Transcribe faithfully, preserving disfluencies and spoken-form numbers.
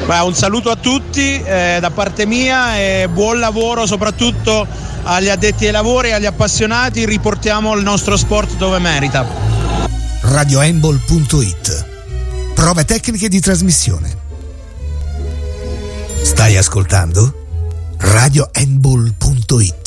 Beh, un saluto a tutti eh, da parte mia e buon lavoro soprattutto agli addetti ai lavori e agli appassionati. Riportiamo il nostro sport dove merita. radio handball punto it. Prove tecniche di trasmissione. Stai ascoltando radio handball punto it.